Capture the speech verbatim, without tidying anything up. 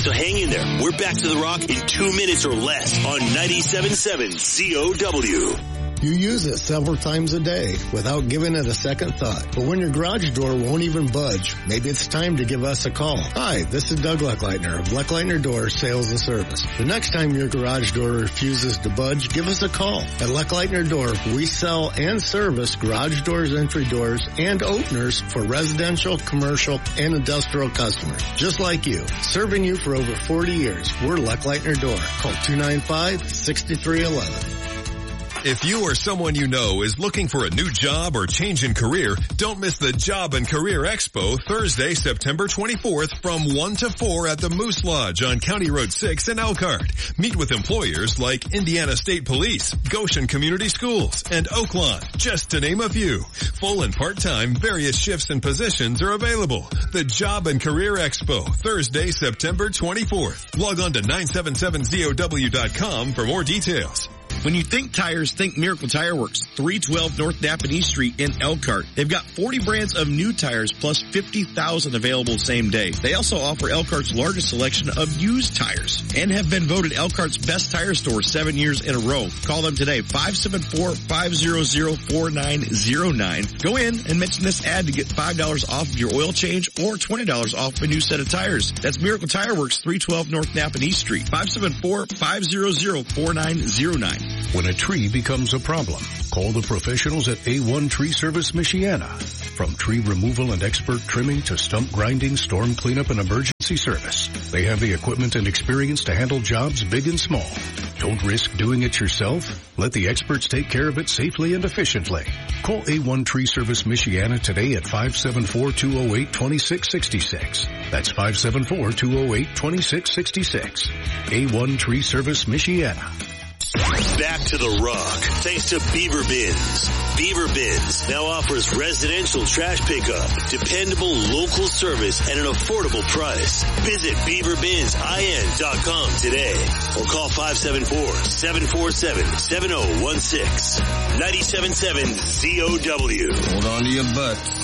So hang in there. We're back to the Rock in two minutes or less on ninety-seven point seven Z O W. You use it several times a day without giving it a second thought. But when your garage door won't even budge, maybe it's time to give us a call. Hi, this is Doug Leckleitner of Leckleitner Door Sales and Service. The next time your garage door refuses to budge, give us a call. At Leckleitner Door, we sell and service garage doors, entry doors, and openers for residential, commercial, and industrial customers. Just like you. Serving you for over forty years, we're Leckleitner Door. Call two nine five, six three one one. If you or someone you know is looking for a new job or change in career, don't miss the Job and Career Expo Thursday, September twenty-fourth from one to four at the Moose Lodge on County Road six in Elkhart. Meet with employers like Indiana State Police, Goshen Community Schools, and Oaklawn, just to name a few. Full and part-time, various shifts and positions are available. The Job and Career Expo, Thursday, September twenty-fourth. Log on to nine seven seven Z O W dot com for more details. When you think tires, think Miracle Tire Works, three twelve North Napanee Street in Elkhart. They've got forty brands of new tires plus fifty thousand available same day. They also offer Elkhart's largest selection of used tires and have been voted Elkhart's best tire store seven years in a row. Call them today, five seven four, five zero zero, four nine zero nine. Go in and mention this ad to get five dollars off of your oil change or twenty dollars off a new set of tires. That's Miracle Tire Works, three twelve North Napanee Street, five seven four, five zero zero, four nine zero nine. When a tree becomes a problem, call the professionals at A one Tree Service Michiana. From tree removal and expert trimming to stump grinding, storm cleanup, and emergency service, they have the equipment and experience to handle jobs big and small. Don't risk doing it yourself. Let the experts take care of it safely and efficiently. Call A one Tree Service Michiana today at five seven four, two oh eight, two six six six. That's five seven four, two oh eight, two six six six. A one Tree Service Michiana. Back to the Rock, thanks to Beaver Bins. Beaver Bins now offers residential trash pickup, dependable local service at an affordable price. Visit beaver bins I N dot com today or call five seven four, seven four seven, seven oh one six. ninety-seven point seven Z O W. Hold on to your butts.